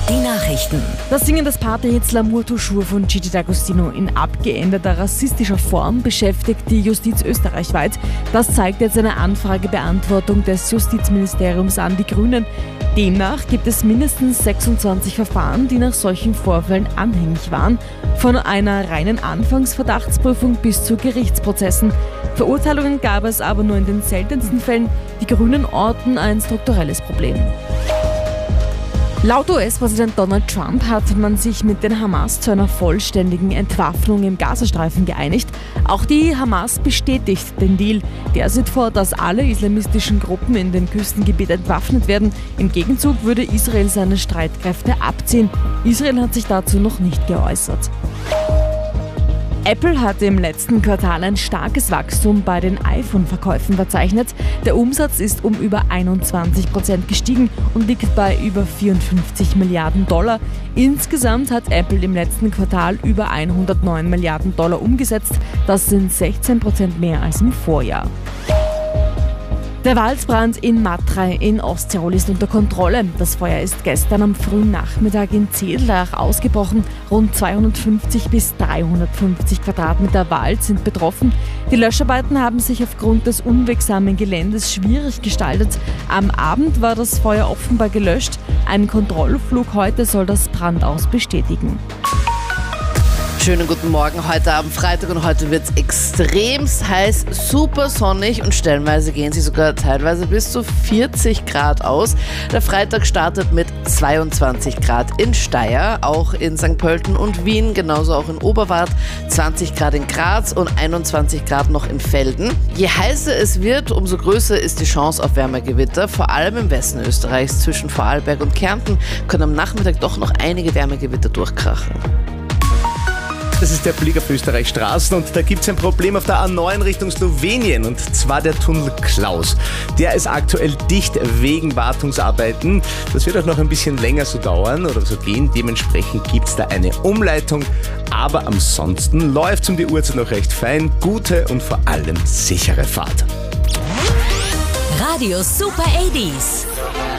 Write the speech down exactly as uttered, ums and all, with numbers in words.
Die Nachrichten. Das Singen des Partyhits L'amour toujours von Gigi D'Agostino in abgeänderter rassistischer Form beschäftigt die Justiz österreichweit. Das zeigt jetzt eine Anfragebeantwortung des Justizministeriums an die Grünen. Demnach gibt es mindestens sechsundzwanzig Verfahren, die nach solchen Vorfällen anhängig waren. Von einer reinen Anfangsverdachtsprüfung bis zu Gerichtsprozessen. Verurteilungen gab es aber nur in den seltensten Fällen. Die Grünen orten ein strukturelles Problem. Laut U S-Präsident Donald Trump hat man sich mit den Hamas zu einer vollständigen Entwaffnung im Gazastreifen geeinigt. Auch die Hamas bestätigt den Deal. Der sieht vor, dass alle islamistischen Gruppen in dem Küstengebiet entwaffnet werden. Im Gegenzug würde Israel seine Streitkräfte abziehen. Israel hat sich dazu noch nicht geäußert. Apple hat im letzten Quartal ein starkes Wachstum bei den iPhone-Verkäufen verzeichnet. Der Umsatz ist um über einundzwanzig Prozent gestiegen und liegt bei über vierundfünfzig Milliarden Dollar. Insgesamt hat Apple im letzten Quartal über hundertneun Milliarden Dollar umgesetzt. Das sind sechzehn Prozent mehr als im Vorjahr. Der Waldbrand in Matrei in Osttirol ist unter Kontrolle. Das Feuer ist gestern am frühen Nachmittag in Zedlach ausgebrochen. Rund zweihundertfünfzig bis dreihundertfünfzig Quadratmeter Wald sind betroffen. Die Löscharbeiten haben sich aufgrund des unwegsamen Geländes schwierig gestaltet. Am Abend war das Feuer offenbar gelöscht. Ein Kontrollflug heute soll das Brandaus bestätigen. Schönen guten Morgen, heute Abend Freitag und heute wird es extremst heiß, super sonnig und stellenweise gehen sie sogar teilweise bis zu vierzig Grad aus. Der Freitag startet mit zweiundzwanzig Grad in Steyr, auch in Sankt Pölten und Wien, genauso auch in Oberwart, zwanzig Grad in Graz und einundzwanzig Grad noch in Velden. Je heißer es wird, umso größer ist die Chance auf Wärmegewitter, vor allem im Westen Österreichs zwischen Vorarlberg und Kärnten können am Nachmittag doch noch einige Wärmegewitter durchkrachen. Das ist der Blick auf Österreichs Straßen und da gibt es ein Problem auf der A neun Richtung Slowenien und zwar der Tunnel Klaus. Der ist aktuell dicht wegen Wartungsarbeiten. Das wird auch noch ein bisschen länger so dauern oder so gehen. Dementsprechend gibt es da eine Umleitung. Aber ansonsten läuft es um die Uhrzeit noch recht fein. Gute und vor allem sichere Fahrt. Radio Super achtzig.